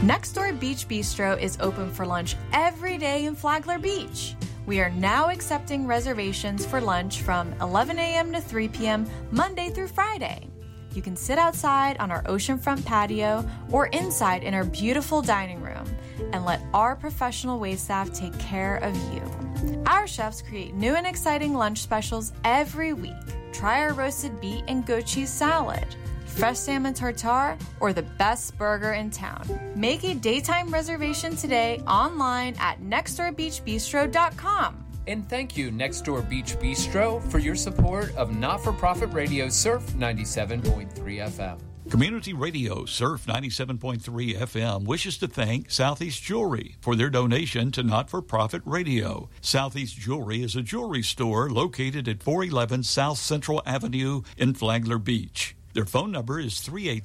Next Door Beach Bistro is open for lunch every day in Flagler Beach. We are now accepting reservations for lunch from 11 a.m. to 3 p.m. Monday through Friday. You can sit outside on our oceanfront patio or inside in our beautiful dining room and let our professional waitstaff take care of you. Our chefs create new and exciting lunch specials every week. Try our roasted beet and goat cheese salad, fresh salmon tartare, or the best burger in town. Make a daytime reservation today online at nextdoorbeachbistro.com. And thank you, Next Door Beach Bistro, for your support of not-for-profit radio Surf 97.3 FM. Community Radio Surf 97.3 FM wishes to thank Southeast Jewelry for their donation to not-for-profit radio. Southeast Jewelry is a jewelry store located at 411 South Central Avenue in Flagler Beach. Their phone number is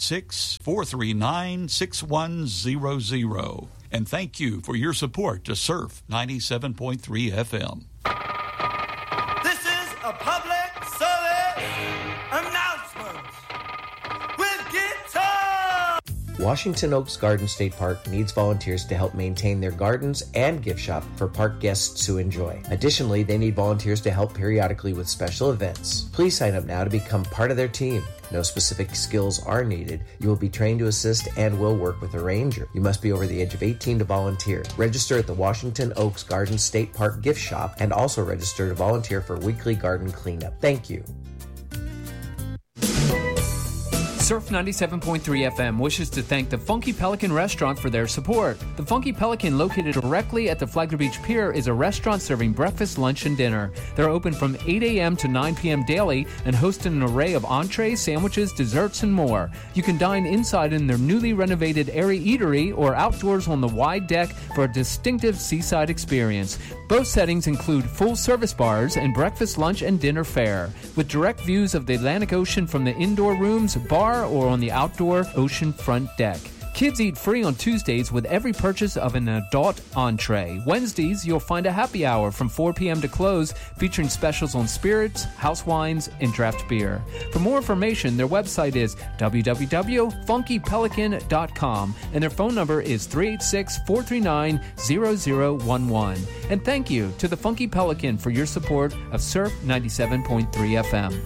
386-439-6100. And thank you for your support to Surf 97.3 FM. This is a public service announcement with Guitar. Washington Oaks Garden State Park needs volunteers to help maintain their gardens and gift shop for park guests to enjoy. Additionally, they need volunteers to help periodically with special events. Please sign up now to become part of their team. No specific skills are needed. You will be trained to assist and will work with a ranger. You must be over the age of 18 to volunteer. Register at the Washington Oaks Garden State Park gift shop and also register to volunteer for weekly garden cleanup. Thank you. Surf 97.3 FM wishes to thank the Funky Pelican Restaurant for their support. The Funky Pelican, located directly at the Flagler Beach Pier, is a restaurant serving breakfast, lunch, and dinner. They're open from 8 a.m. to 9 p.m. daily and host an array of entrees, sandwiches, desserts, and more. You can dine inside in their newly renovated airy eatery or outdoors on the wide deck for a distinctive seaside experience. Both settings include full-service bars and breakfast, lunch, and dinner fare, with direct views of the Atlantic Ocean from the indoor rooms, bar, or on the outdoor ocean front deck. Kids eat free on Tuesdays with every purchase of an adult entree. Wednesdays, you'll find a happy hour from 4 p.m. to close, featuring specials on spirits, house wines, and draft beer. For more information, their website is www.funkypelican.com, and their phone number is 386-439-0011. And thank you to the Funky Pelican for your support of Surf 97.3 FM.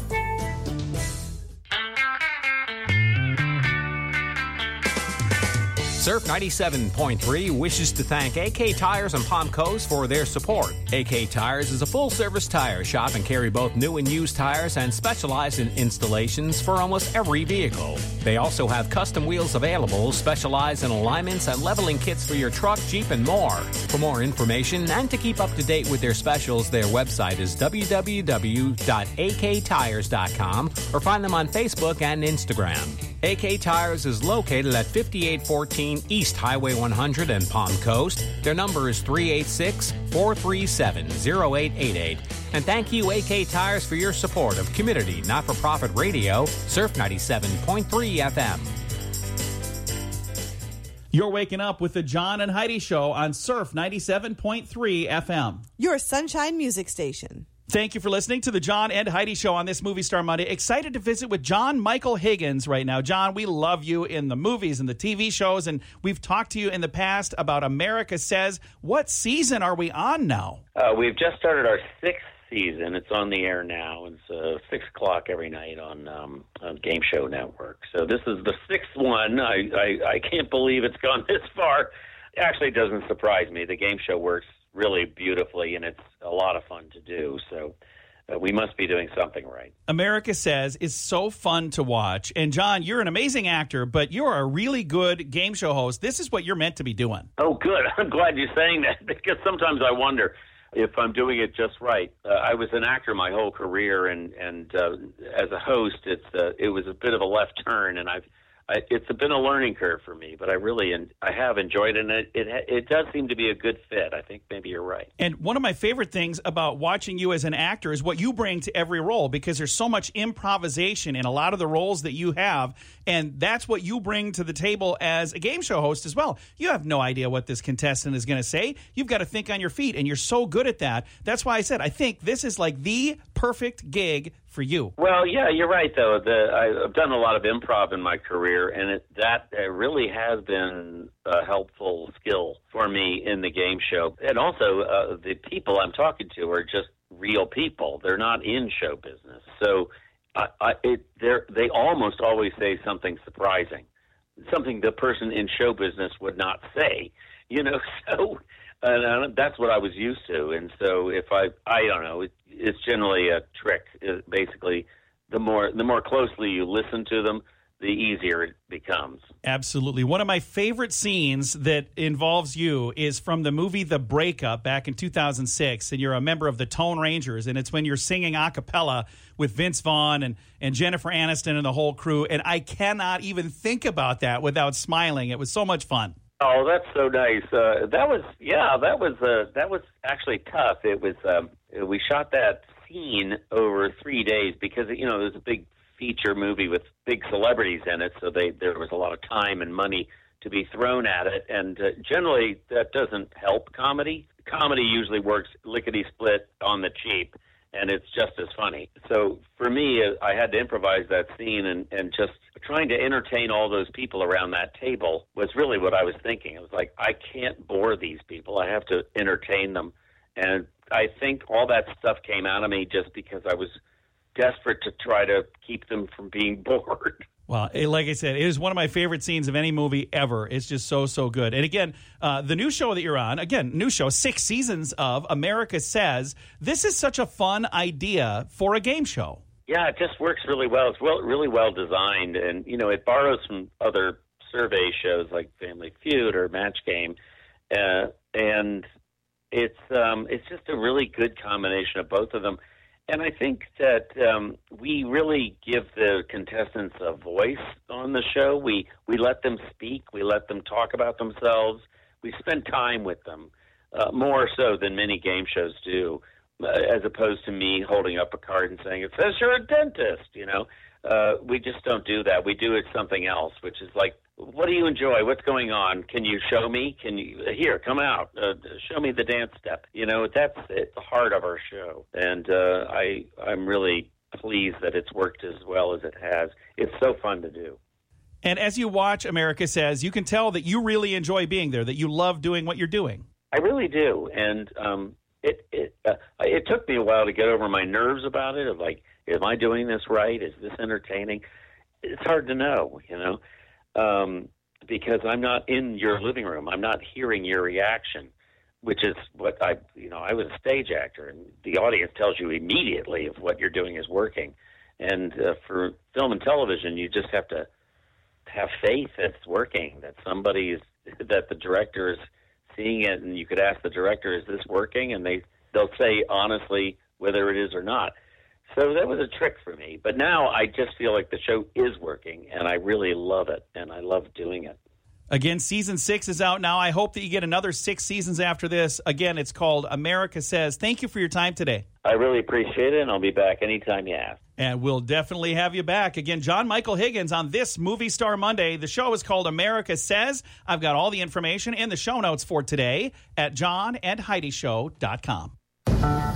Surf 97.3 wishes to thank AK Tires and Palm Coast for their support. AK Tires is a full-service tire shop and carry both new and used tires and specialize in installations for almost every vehicle. They also have custom wheels available, specialize in alignments and leveling kits for your truck, Jeep, and more. For more information and to keep up to date with their specials, their website is www.aktires.com or find them on Facebook and Instagram. AK Tires is located at 5814 East Highway 100 in Palm Coast. Their number is 386-437-0888. And thank you, AK Tires, for your support of community not-for-profit radio, Surf 97.3 FM. You're waking up with the John and Heidi Show on Surf 97.3 FM. Your Sunshine Music Station. Thank you for listening to the John and Heidi Show on this Movie Star Monday. Excited to visit with John Michael Higgins right now. John, we love you in the movies and the TV shows, and we've talked to you in the past about America Says. What season are we on now? We've just started our sixth season. It's on the air now. It's 6 o'clock every night on Game Show Network. So this is the sixth one. I can't believe it's gone this far. Actually, it doesn't surprise me. The game show works really beautifully, and it's a lot of fun to do. So we must be doing something right. America Says is so fun to watch. And, John, you're an amazing actor, but you're a really good game show host. This is what you're meant to be doing. Oh, good. I'm glad you're saying that, because sometimes I wonder if I'm doing it just right. I was an actor my whole career, and as a host, it was a bit of a left turn, and it's been a learning curve for me, but I have enjoyed it, and it does seem to be a good fit. I think maybe you're right. And one of my favorite things about watching you as an actor is what you bring to every role, because there's so much improvisation in a lot of the roles that you have, and that's what you bring to the table as a game show host as well. You have no idea what this contestant is going to say. You've got to think on your feet, and you're so good at that. That's why I said I think this is like the perfect gig for you. Well, yeah, you're right, though. I've done a lot of improv in my career, and that really has been a helpful skill for me in the game show. And also, the people I'm talking to are just real people. They're not in show business. So they almost always say something surprising, something the person in show business would not say, so and that's what I was used to. And so if I don't know, it's generally a trick. Basically, the more closely you listen to them, the easier it becomes. Absolutely. One of my favorite scenes that involves you is from the movie The Breakup back in 2006, and you're a member of the Tone Rangers, and it's when you're singing a cappella with Vince Vaughn and Jennifer Aniston and the whole crew, and I cannot even think about that without smiling. It was so much fun. Oh, that's so nice. That was actually tough. It was we shot that scene over 3 days because it was a big feature movie with big celebrities in it, so there was a lot of time and money to be thrown at it, and generally that doesn't help comedy. Comedy usually works lickety-split on the cheap, and it's just as funny. So for me, I had to improvise that scene, and just trying to entertain all those people around that table was really what I was thinking. It was like, I can't bore these people. I have to entertain them. And I think all that stuff came out of me just because I was desperate to try to keep them from being bored. Well, like I said, it is one of my favorite scenes of any movie ever. It's just so, so good. And again, the new show that you're on, new show, 6 seasons of America Says. This is such a fun idea for a game show. Yeah, it just works really well. It's really well designed, and it borrows from other survey shows like Family Feud or Match Game, and it's just a really good combination of both of them. And I think that we really give the contestants a voice on the show. We let them speak. We let them talk about themselves. We spend time with them, more so than many game shows do, as opposed to me holding up a card and saying, it says you're a dentist, We just don't do that. We do it something else, which is like, what do you enjoy? What's going on? Can you show me? Here, come out. Show me the dance step. That's at the heart of our show. And I'm really pleased that it's worked as well as it has. It's so fun to do. And as you watch America Says, you can tell that you really enjoy being there, that you love doing what you're doing. I really do. And it took me a while to get over my nerves about it, of like, am I doing this right? Is this entertaining? It's hard to know, because I'm not in your living room. I'm not hearing your reaction, which is what I was a stage actor, and the audience tells you immediately if what you're doing is working. And for film and television, you just have to have faith that it's working, that that the director is seeing it, and you could ask the director, is this working? And they'll say honestly whether it is or not. So that was a trick for me. But now I just feel like the show is working, and I really love it, and I love doing it. Again, season 6 is out now. I hope that you get another 6 seasons after this. Again, it's called America Says. Thank you for your time today. I really appreciate it, and I'll be back anytime you ask. And we'll definitely have you back. Again, John Michael Higgins on this Movie Star Monday. The show is called America Says. I've got all the information in the show notes for today at johnandheidishow.com.